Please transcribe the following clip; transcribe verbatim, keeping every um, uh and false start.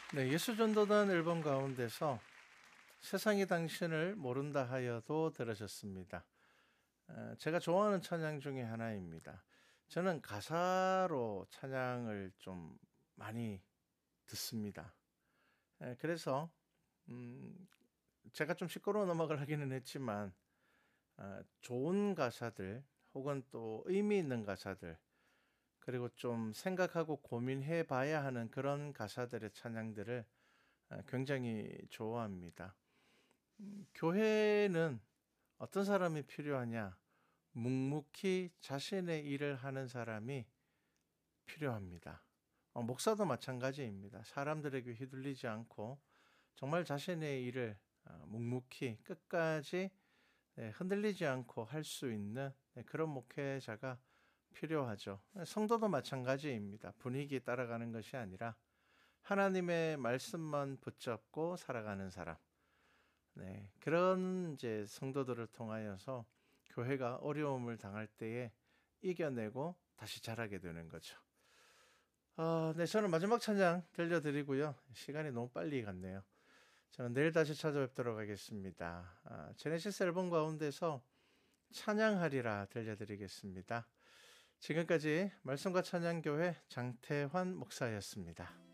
네, 예수전도단 앨범 가운데서 세상이 당신을 모른다 하여도 들으셨습니다. 어, 제가 좋아하는 찬양 중에 하나입니다. 저는 가사로 찬양을 좀 많이 듣습니다. 에, 그래서 음, 제가 좀 시끄러운 음악을 하기는 했지만 어, 좋은 가사들 혹은 또 의미 있는 가사들 그리고 좀 생각하고 고민해 봐야 하는 그런 가사들의 찬양들을 어, 굉장히 좋아합니다. 교회는 어떤 사람이 필요하냐? 묵묵히 자신의 일을 하는 사람이 필요합니다. 어, 목사도 마찬가지입니다. 사람들에게 휘둘리지 않고 정말 자신의 일을 어, 묵묵히 끝까지 네, 흔들리지 않고 할 수 있는 네, 그런 목회자가 필요하죠. 성도도 마찬가지입니다. 분위기 따라가는 것이 아니라 하나님의 말씀만 붙잡고 살아가는 사람. 네, 그런 이제 성도들을 통하여서 교회가 어려움을 당할 때에 이겨내고 다시 자라게 되는 거죠. 아, 네, 저는 마지막 찬양 들려드리고요. 시간이 너무 빨리 갔네요. 저는 내일 다시 찾아뵙도록 하겠습니다. 아, 제네시스 앨범 가운데서 찬양하리라 들려드리겠습니다. 지금까지 말씀과 찬양교회 장태환 목사였습니다.